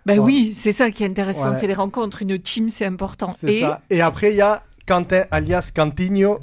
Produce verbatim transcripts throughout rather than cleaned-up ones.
Ben Ouais. oui, c'est ça qui est intéressant, Voilà. c'est les rencontres. Une team, c'est important. C'est Et ça. Et après, il y a Quentin, alias Cantigno,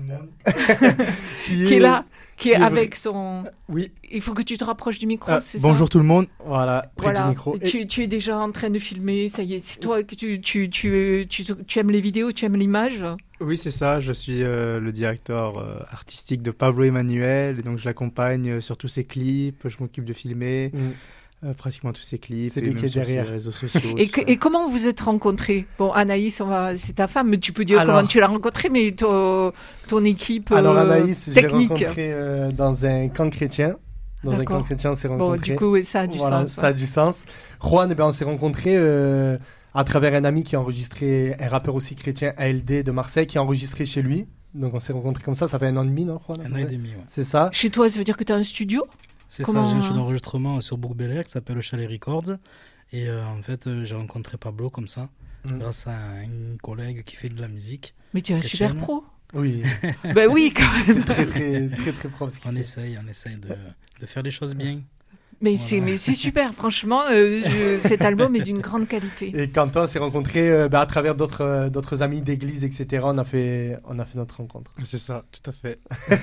qui, qui est là, qui est qui est avec son... Oui. Il faut que tu te rapproches du micro, Ah, c'est bonjour ça tout le monde. Voilà, près Voilà. du micro. Et- Tu, tu es déjà en train de filmer, ça y est. C'est toi que tu, tu, tu, tu, tu aimes les vidéos, tu aimes l'image. Oui, c'est ça. Je suis euh, le directeur euh, artistique de Pablo Emmanuel. Et donc, je l'accompagne euh, sur tous ses clips. Je m'occupe de filmer Mm. euh, pratiquement tous ses clips. C'est et lui même qui est sur ses derrière. réseaux sociaux. Et, tout que- ça. et comment vous êtes rencontrés? Bon, Anaïs, on va, c'est ta femme, mais tu peux dire Alors- comment tu l'as rencontrée, mais ton, ton équipe Alors euh, Anaïs, je l'ai technique. rencontré euh, dans un camp chrétien. Dans un D'accord. camp chrétien, on s'est Bon, rencontrés. du coup, oui, ça a du Voilà, sens. ça a du sens. Juan, eh ben, on s'est rencontrés euh, à travers un ami qui a enregistré, un rappeur aussi chrétien, A L D de Marseille, qui a enregistré chez lui. Donc on s'est rencontrés comme ça, ça fait un an et demi, non, Juan? Un an et demi, ouais. C'est ça. Chez toi, ça veut dire que tu as un studio? C'est Comment, ça, j'ai un euh, studio d'enregistrement sur Bourg Bel Air qui s'appelle Chalet Records. Et euh, en fait, euh, j'ai rencontré Pablo comme ça, Mm. grâce à une collègue qui fait de la musique. Mais tu es un Chrétienne. super pro. Oui, Ben oui, quand même. c'est très très très très propre ce qu'il On fait. essaye, on essaye de, de faire les choses bien. Mais Voilà. c'est mais c'est super, franchement, euh, je- cet album est d'une grande qualité. Et Quentin on s'est rencontrés euh, bah, à travers d'autres euh, d'autres amis d'église, et cetera. On a fait on a fait notre rencontre. C'est ça, tout à fait.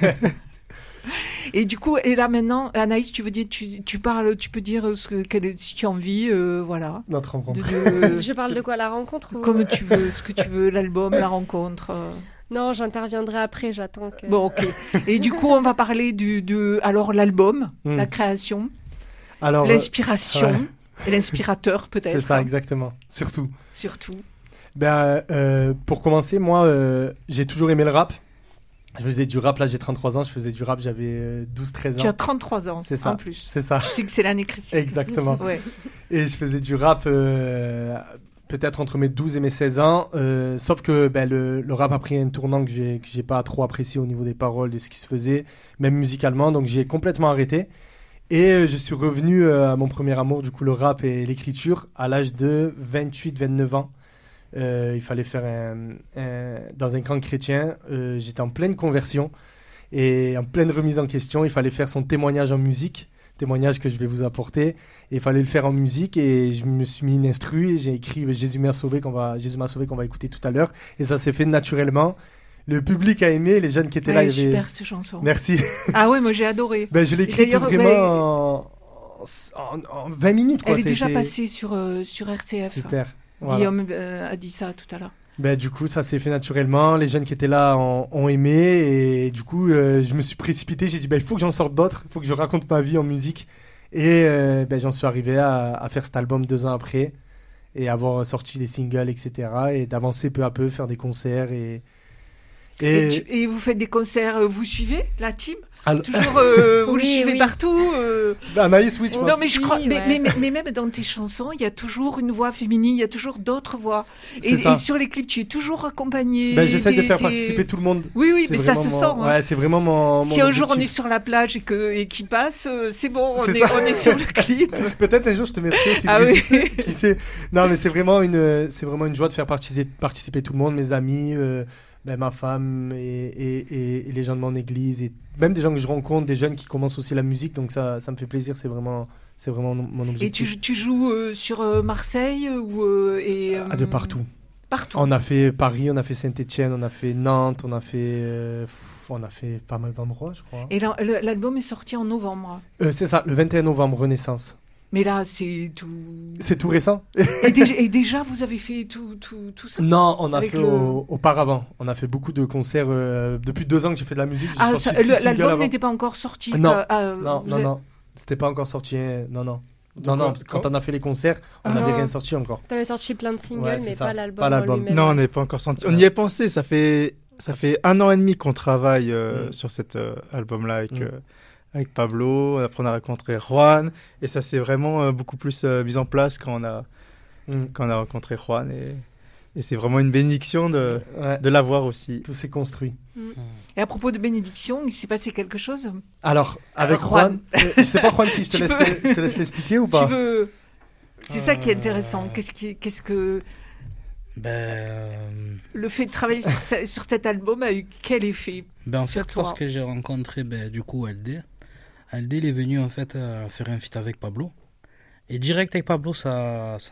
Et du coup, et là maintenant, Anaïs, tu veux dire, tu, tu parles, tu peux dire ce que quel- si tu as envie, euh, voilà, Notre rencontre. de, de- Je parle de quoi, la rencontre ou... comme tu veux, ce que tu veux, l'album, la rencontre. euh. Non, j'interviendrai après, j'attends que... Bon, ok. Et du coup, on va parler du de alors l'album, Mm. la création, Alors, euh, l'inspiration ouais. et l'inspirateur peut-être. c'est ça exactement. Surtout. Surtout. Ben, euh, pour commencer, moi, euh, j'ai toujours aimé le rap. Je faisais du rap, là j'ai trente-trois ans, je faisais du rap, j'avais euh, douze treize Tu as ans. trente-trois ans, C'est ça. en plus. C'est ça, Je sais que c'est l'année chrétienne. exactement. Ouais. Et je faisais du rap euh, peut-être entre mes douze et mes seize ans. euh, sauf que ben, le, le rap a pris un tournant que j'ai, que j'ai pas trop apprécié au niveau des paroles, de ce qui se faisait, même musicalement. Donc j'ai complètement arrêté. Et euh, je suis revenu euh, à mon premier amour, du coup le rap et l'écriture, à l'âge de vingt-huit vingt-neuf ans. Euh, il fallait faire un, un- dans un camp chrétien. Euh, j'étais en pleine conversion et en pleine remise en question. Il fallait faire son témoignage en musique, témoignage que je vais vous apporter. Et il fallait le faire en musique et je me suis mis une instru et j'ai écrit Jésus m'a sauvé qu'on va Jésus m'a sauvé qu'on va écouter tout à l'heure. Et ça s'est fait naturellement. Le public a aimé, les jeunes qui étaient là, Ouais, il y avait... super cette chanson. Merci. Ah ouais, moi j'ai adoré. Ben, je l'ai écrite D'ailleurs, vraiment ouais. en... En, en vingt minutes. Quoi. Elle est déjà C'était passée sur, euh, sur R T F. Super. Voilà. Guillaume euh, a dit ça tout à l'heure. Ben, du coup, ça s'est fait naturellement. Les jeunes qui étaient là ont, ont aimé. Et du coup, euh, je me suis précipité. J'ai dit, ben, il faut que j'en sorte d'autres. Il faut que je raconte ma vie en musique. Et euh, ben, j'en suis arrivé à, à faire cet album deux ans après. Et avoir sorti des singles, et cetera. Et d'avancer peu à peu, faire des concerts. Et, Et, et... tu- et vous faites des concerts, euh, vous suivez la team? Alors- Toujours, euh, vous le Oui, suivez oui. partout euh, Ben, Anaïs, oui, tu Non, vois. mais je crois, Si, mais, ouais. mais, mais- mais même dans tes chansons, il y a toujours une voix féminine, il y a toujours d'autres voix. C'est Et, ça. et sur les clips, tu es toujours accompagné. Ben, j'essaie de des- faire des- participer tout le monde. Oui, oui, C'est mais ça vraiment se mon- sent. hein. Ouais, c'est vraiment mon. Si mon un jour on est objectif. sur la plage et que et qu'il passe, euh, c'est bon, on C'est est, ça. on est sur le clip. Peut-être un jour je te mettrai si Ah Brigitte, oui. qui sait. Non, mais c'est vraiment une, c'est vraiment une joie de faire participer, participer tout le monde, mes amis, euh, ben, ma femme et, et, et- et les gens de mon église et même des gens que je rencontre, des jeunes qui commencent aussi la musique, donc ça, ça me fait plaisir. C'est vraiment, c'est vraiment mon Et objectif. tu, tu joues euh, sur euh, Marseille ou euh, et euh, Ah, de partout. Partout. On a fait Paris, on a fait Saint-Étienne, on a fait Nantes, on a fait, euh, pff, on a fait pas mal d'endroits, je crois. Et là, le- l'album est sorti en novembre. Euh, c'est ça, le vingt et un novembre, Renaissance. Mais là, c'est tout. C'est tout récent. Et déjà, et déjà, vous avez fait tout, tout, tout ça Non, on a Avec fait le- au- auparavant. On a fait beaucoup de concerts. euh, depuis deux ans que j'ai fait de la musique. J'ai Ah, sorti ça- six le- singles l'album avant. n'était pas encore sorti. Non, quoi. Ah, Non, vous non, êtes- non. C'était pas encore sorti. hein. Non, non. De Non, quoi non, parce que quand Quand on a fait les concerts, on Ah. n'avait rien sorti encore. T'avais sorti plein de singles, Ouais, c'est mais ça. pas l'album. Pas l'album. en lui-même. Non, on n'est pas encore sorti. On y est pensé. Ça fait ça fait un an et demi qu'on travaille euh, Mm. sur cet euh, album-là avec Mm. euh, avec Pablo. Après, on a rencontré Juan et ça s'est vraiment euh, beaucoup plus euh, mis en place quand on a Mm. quand on a rencontré Juan et, et c'est vraiment une bénédiction de Ouais, de l'avoir aussi. tout s'est construit. Et à propos de bénédiction, il s'est passé quelque chose Alors, avec Alors, Juan, Juan. euh, je sais pas Juan si je te Tu laisse, peux- je te laisse l'expliquer ou pas. Tu veux C'est ça qui est Euh, intéressant. Qu'est-ce qui, qu'est-ce que Ben, euh, le fait de travailler sur, ce- sur cet album a eu quel effet ben en Sur fait, toi. lorsque j'ai rencontré ben, du coup L D, L D il est venu en fait euh, faire un feat avec Pablo. Et direct avec Pablo, ça, ça